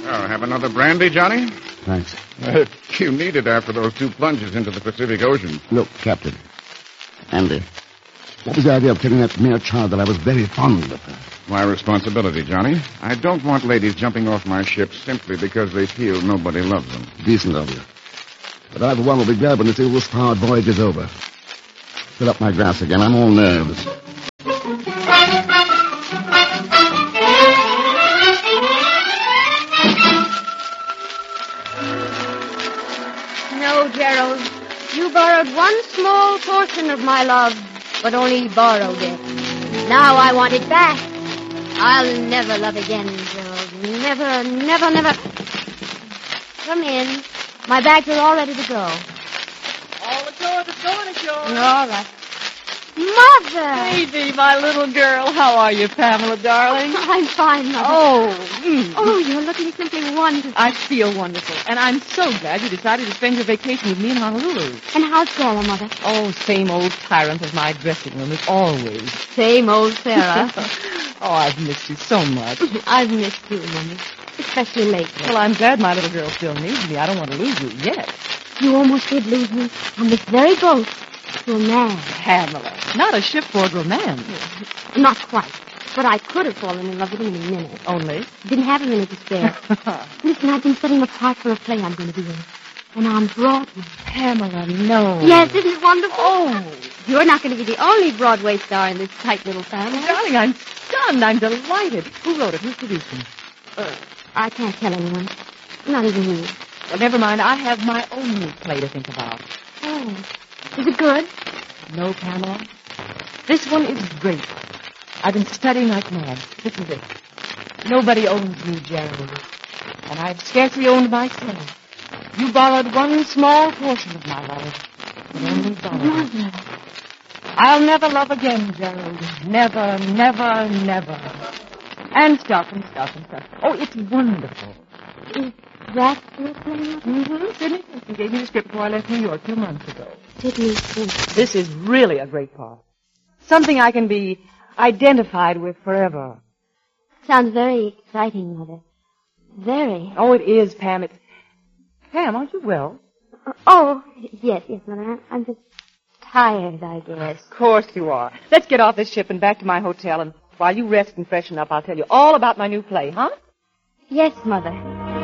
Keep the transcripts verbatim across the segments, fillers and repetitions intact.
Oh, have another brandy, Johnny? Thanks. Uh, you need it after those two plunges into the Pacific Ocean. Look, Captain. Andy, what was the idea of telling that mere child that I was very fond of her? My responsibility, Johnny. I don't want ladies jumping off my ship simply because they feel nobody loves them. Decent of you. But I, for one, will be glad when this ill-starred voyage is over. Fill up my glass again. I'm all nerves. No, Gerald. You borrowed one small portion of my love, but only borrowed it. Now I want it back. I'll never love again, Gerald. Never, never, never. Come in. My bags are all ready to go. All the doors are going, ashore. All right. Mother! Baby, my little girl. How are you, Pamela, darling? I'm fine, Mother. Oh, mm. Oh, you're looking simply wonderful. I feel wonderful. And I'm so glad you decided to spend your vacation with me in Honolulu. And how's Sarah, Mother? Oh, same old tyrant of my dressing room as always. Same old Sarah. Oh, I've missed you so much. I've missed you, Mommy. Especially lately. Well, I'm glad my little girl still needs me. I don't want to lose you yet. You almost did lose me on this very boat to a man. Pamela, not a shipboard romance. Not quite. But I could have fallen in love with him in a minute. Only? Didn't have a minute to spare. Listen, I've been studying a part for a play I'm going to be in. And on Broadway. Pamela, no. Yes, isn't it wonderful? Oh. You're not going to be the only Broadway star in this tight little family. Darling, I'm stunned. I'm delighted. Who wrote it? Who's producing? Uh, I can't tell anyone. Not even you. Well, never mind. I have my own new play to think about. Oh. Is it good? No, Pamela. This one is great. I've been studying like mad. This is it. Nobody owns me, Gerald. And I've scarcely owned myself. You borrowed one small portion of my love. And only borrowed. Mother. I'll never love again, Gerald. Never, never, never. And stuff and stuff and stuff. Oh, it's wonderful. Is that your play, Mother? Mm-hmm. Sidney Simpson gave me the script before I left New York two months ago. Sidney Simpson. This is really a great part. Something I can be identified with forever. Sounds very exciting, Mother. Very. Oh, it is, Pam. It's... Pam, aren't you well? Uh, oh, yes, yes, Mother. I'm just tired, I guess. Of course you are. Let's get off this ship and back to my hotel, and while you rest and freshen up, I'll tell you all about my new play, huh? Yes, Mother.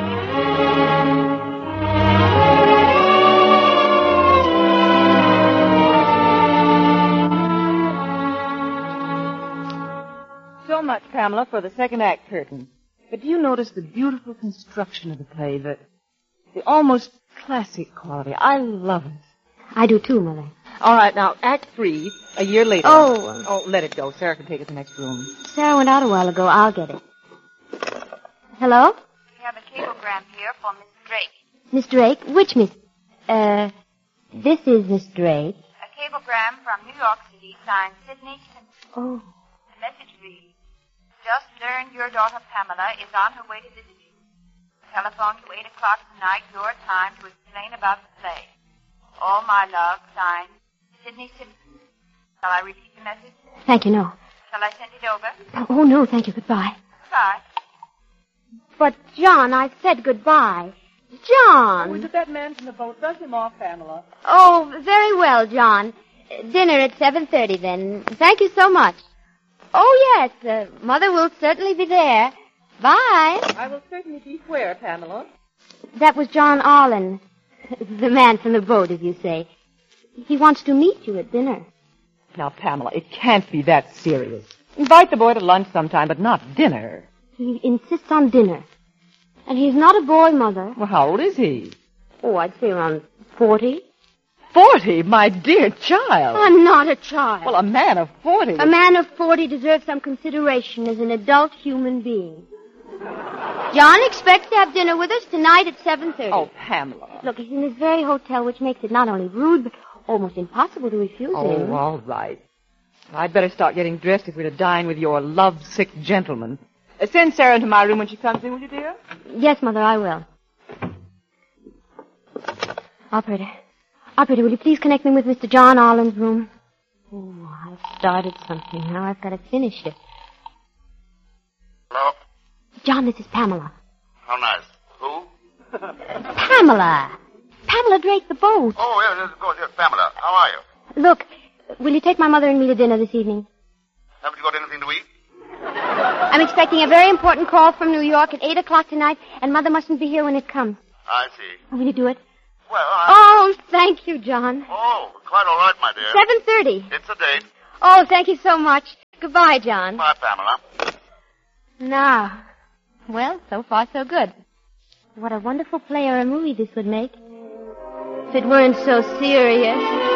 So much, Pamela, for the second act curtain. But do you notice the beautiful construction of the play, the, the almost classic quality? I love it. I do too, Mother. All right, now, Act Three, a year later. Oh. Oh, let it go. Sarah can take it to the next room. Sarah went out a while ago. I'll get it. Hello? We have a cablegram here for Miss Drake. Miss Drake? Which Miss... Uh, this is Miss Drake. A cablegram from New York City signed Sidney Simpson. Oh. The message reads, just learned your daughter Pamela is on her way to visit you. Telephone to eight o'clock tonight, your time, to explain about the play. All my love, signed Sidney Simpson. Shall I repeat the message? Thank you, no. Shall I send it over? Oh, no, thank you. Goodbye. Goodbye. But, John, I said goodbye. John! Oh, is it that man from the boat? Brush him off, Pamela. Oh, very well, John. Dinner at seven thirty, then. Thank you so much. Oh, yes, uh, Mother will certainly be there. Bye. I will certainly be where, Pamela? That was John Arlen. The man from the boat, as you say. He wants to meet you at dinner. Now, Pamela, it can't be that serious. Invite the boy to lunch sometime, but not dinner. He insists on dinner. And he's not a boy, Mother. Well, how old is he? Oh, I'd say around forty. Forty? My dear child. I'm not a child. Well, a man of forty. A man of forty deserves some consideration as an adult human being. John expects to have dinner with us tonight at seven thirty. Oh, Pamela. Look, he's in this very hotel, which makes it not only rude, but almost impossible to refuse Oh, him. all right. I'd better start getting dressed if we're to dine with your love-sick gentleman. Uh, send Sarah into my room when she comes in, will you, dear? Yes, Mother, I will. Operator. Operator, will you please connect me with Mister John Arlen's room? Oh, I've started something. Now I've got to finish it. Hello? John, this is Pamela. How nice. Who? Pamela. Pamela Drake, the boat. Oh, yes, yes, of course. Yes, Pamela. How are you? Look, will you take my mother and me to dinner this evening? Haven't you got anything to eat? I'm expecting a very important call from New York at eight o'clock tonight, and Mother mustn't be here when it comes. I see. Will you do it? Well, I... Oh, thank you, John. Oh, quite all right, my dear. seven thirty. It's a date. Oh, thank you so much. Goodbye, John. Bye, Pamela. Now, well, so far so good. What a wonderful play or a movie this would make. If it weren't so serious.